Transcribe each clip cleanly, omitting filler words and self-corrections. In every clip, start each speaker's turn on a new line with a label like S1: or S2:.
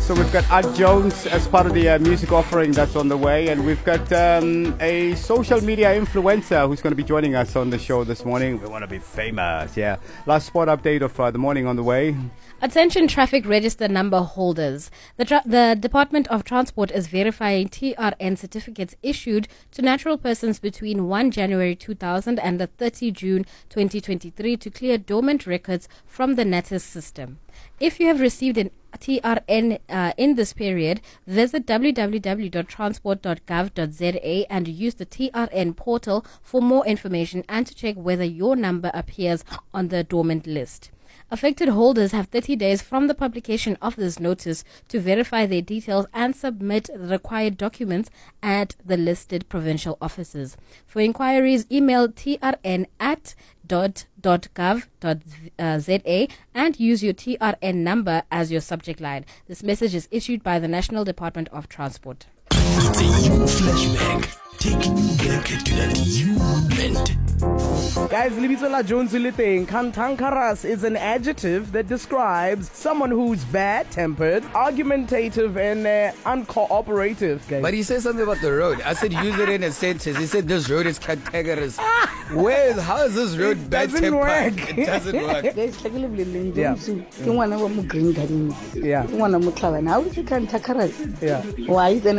S1: So we've got Art Jones as part of the music offering that's on the way, and we've got a social media influencer who's going to be joining us on the show this morning. We want to be famous, yeah. Last spot update of the morning on the way.
S2: Attention traffic register number holders. The Department of Transport is verifying TRN certificates issued to natural persons between 1 January 2000 and the 30 June 2023 to clear dormant records from the NATIS system. If you have received an TRN in this period, visit www.transport.gov.za and use the TRN portal for more information and to check whether your number appears on the dormant list. Affected holders have 30 days from the publication of this notice to verify their details and submit the required documents at the listed provincial offices. For inquiries, email trn@.gov.za and use your TRN number as your subject line. This message is issued by the National Department of Transport.
S3: It's a you flashback, taking you back to that you moment.
S4: Guys, Libito la Jones Liteng, cantankerous is an adjective that describes someone who's bad-tempered, argumentative, and uncooperative. Guys.
S5: But he said something about the road. I said use it in a sentence. He said this road is cantankerous. How is this road bad-tempered? It doesn't work.
S4: Yeah. Yeah.
S6: Why? Then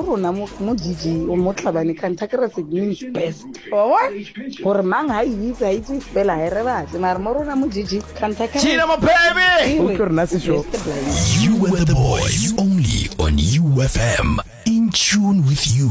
S6: cantankerous means best.
S4: What?
S6: For man, I use Bella Hereva, Marmorona Mujiji,
S4: China, my baby!
S3: You were the boys, only on UFM. In tune with you.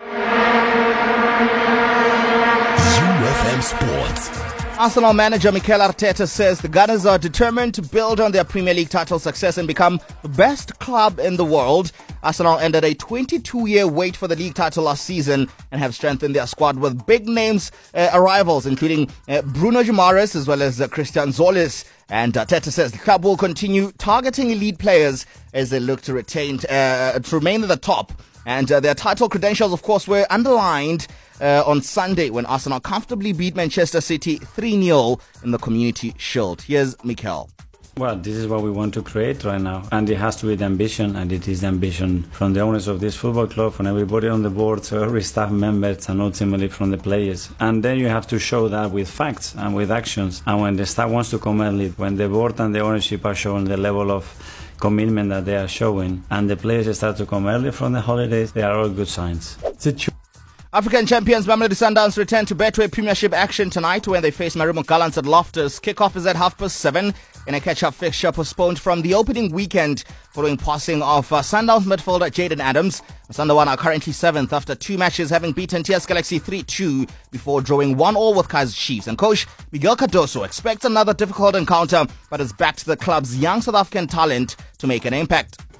S3: UFM Sports.
S7: Arsenal manager Mikel Arteta says the Gunners are determined to build on their Premier League title success and become the best club in the world. Arsenal ended a 22-year wait for the league title last season and have strengthened their squad with big names arrivals, including Bruno Guimaraes as well as Christian Zolis. And Arteta says the club will continue targeting elite players as they look to remain at the top. And their title credentials, of course, were underlined on Sunday when Arsenal comfortably beat Manchester City 3-0 in the Community Shield. Here's Mikel.
S8: Well, this is what we want to create right now, and it has to be the ambition, and it is the ambition from the owners of this football club, from everybody on the board, so every staff members, and ultimately from the players. And then you have to show that with facts and with actions. And when the staff wants to come early, when the board and the ownership are showing the level of commitment that they are showing, and the players start to come early from the holidays, they are all good signs.
S7: African champions Mamelodi Sundowns return to Betway Premiership action tonight when they face Marimo Gallants at Loftus. Kickoff is at 7:30 in a catch-up fixture postponed from the opening weekend following passing of Sundowns midfielder Jaden Adams. Sunderland are currently 7th after 2 matches, having beaten TS Galaxy 3-2 before drawing 1-1 with Kaizer Chiefs. And coach Miguel Cardoso expects another difficult encounter, but has backed the club's young South African talent to make an impact.